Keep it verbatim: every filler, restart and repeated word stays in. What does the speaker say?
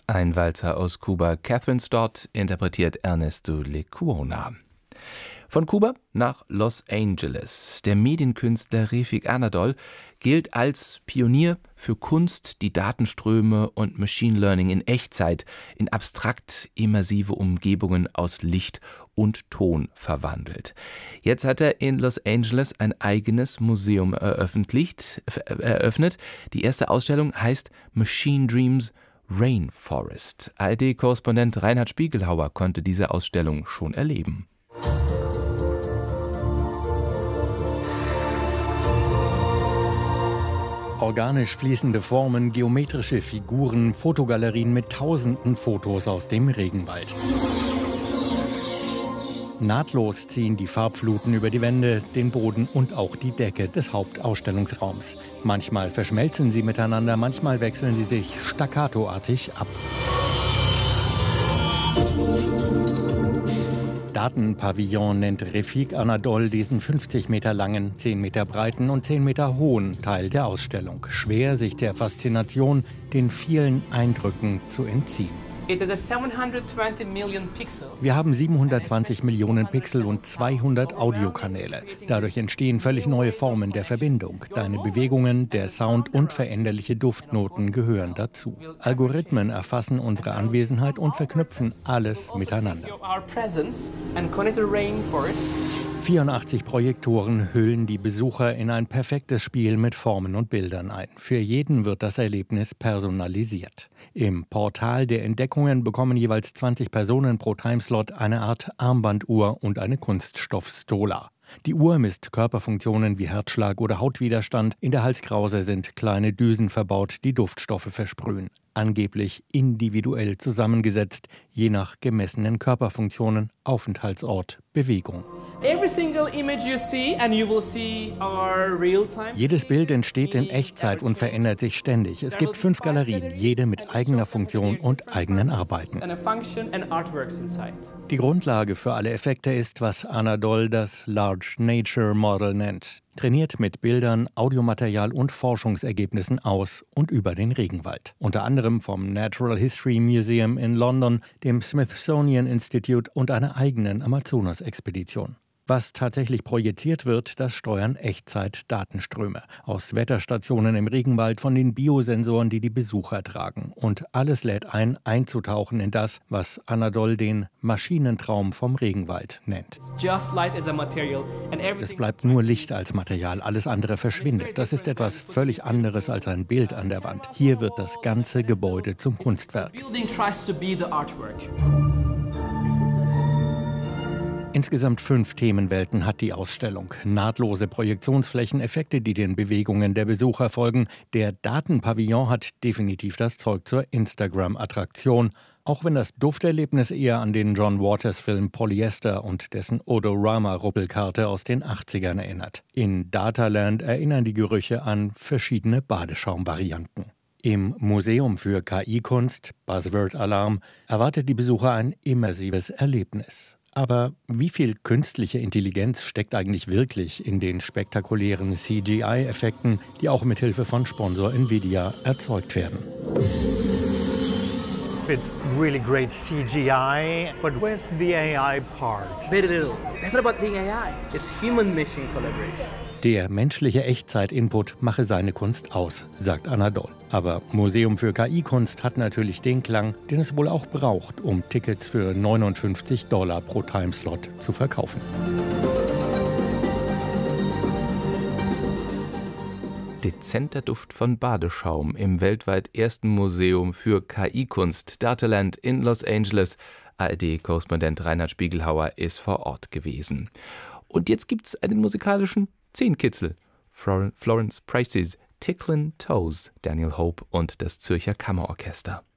Ein Walzer aus Kuba. Catherine Stott interpretiert Ernesto Lecuona. Von Kuba nach Los Angeles. Der Medienkünstler Refik Anadol gilt als Pionier für Kunst, die Datenströme und Machine Learning in Echtzeit in abstrakt immersive Umgebungen aus Licht und Ton verwandelt. Jetzt hat er in Los Angeles ein eigenes Museum eröffnet. eröffnet. Die erste Ausstellung heißt Machine Dreams Rainforest. A R D-Korrespondent Reinhard Spiegelhauer konnte diese Ausstellung schon erleben. Organisch fließende Formen, geometrische Figuren, Fotogalerien mit tausenden Fotos aus dem Regenwald. Nahtlos ziehen die Farbfluten über die Wände, den Boden und auch die Decke des Hauptausstellungsraums. Manchmal verschmelzen sie miteinander, manchmal wechseln sie sich staccatoartig ab. Datenpavillon nennt Refik Anadol diesen fünfzig Meter langen, zehn Meter breiten und zehn Meter hohen Teil der Ausstellung. Schwer, sich der Faszination, den vielen Eindrücken zu entziehen. Wir haben siebenhundertzwanzig Millionen Pixel und zweihundert Audiokanäle. Dadurch entstehen völlig neue Formen der Verbindung. Deine Bewegungen, der Sound und veränderliche Duftnoten gehören dazu. Algorithmen erfassen unsere Anwesenheit und verknüpfen alles miteinander. vierundachtzig Projektoren hüllen die Besucher in ein perfektes Spiel mit Formen und Bildern ein. Für jeden wird das Erlebnis personalisiert. Im Portal der Entdeckungen bekommen jeweils zwanzig Personen pro Timeslot eine Art Armbanduhr und eine Kunststoffstola. Die Uhr misst Körperfunktionen wie Herzschlag oder Hautwiderstand. In der Halskrause sind kleine Düsen verbaut, die Duftstoffe versprühen. Angeblich individuell zusammengesetzt, je nach gemessenen Körperfunktionen, Aufenthaltsort, Bewegung. Jedes Bild entsteht in Echtzeit und verändert sich ständig. Es gibt fünf Galerien, jede mit eigener Funktion und eigenen Arbeiten. Die Grundlage für alle Effekte ist, was Anadol das Large Nature Model nennt. Trainiert mit Bildern, Audiomaterial und Forschungsergebnissen aus und über den Regenwald. Unter anderem vom Natural History Museum in London, dem Smithsonian Institute und einer eigenen Amazonas-Expedition. Was tatsächlich projiziert wird, das steuern Echtzeit-Datenströme. Aus Wetterstationen im Regenwald, von den Biosensoren, die die Besucher tragen. Und alles lädt ein, einzutauchen in das, was Anadol den Maschinentraum vom Regenwald nennt. Es bleibt nur Licht als Material, alles andere verschwindet. Das ist etwas völlig anderes als ein Bild an der Wand. Hier wird das ganze Gebäude zum Kunstwerk. Insgesamt fünf Themenwelten hat die Ausstellung. Nahtlose Projektionsflächen, Effekte, die den Bewegungen der Besucher folgen. Der Datenpavillon hat definitiv das Zeug zur Instagram-Attraktion. Auch wenn das Dufterlebnis eher an den John Waters-Film Polyester und dessen Odorama-Ruppelkarte aus den achtzigern erinnert. In Dataland erinnern die Gerüche an verschiedene Badeschaumvarianten. Im Museum für K I-Kunst, Buzzword Alarm, erwartet die Besucher ein immersives Erlebnis. Aber wie viel künstliche Intelligenz steckt eigentlich wirklich in den spektakulären C G I-Effekten, die auch mit Hilfe von Sponsor Nvidia erzeugt werden? It's really great C G I, but where's the A I part? Very little. That's not about being A I. It's human-machine collaboration. Der menschliche Echtzeit-Input mache seine Kunst aus, sagt Anadol. Aber Museum für K I-Kunst hat natürlich den Klang, den es wohl auch braucht, um Tickets für neunundfünfzig Dollar pro Timeslot zu verkaufen. Dezenter Duft von Badeschaum im weltweit ersten Museum für K I-Kunst, Dataland in Los Angeles. A R D-Korrespondent Reinhard Spiegelhauer ist vor Ort gewesen. Und jetzt gibt's einen musikalischen Zehnkitzel. Florence Price's Ticklin' Toes, Daniel Hope und das Zürcher Kammerorchester.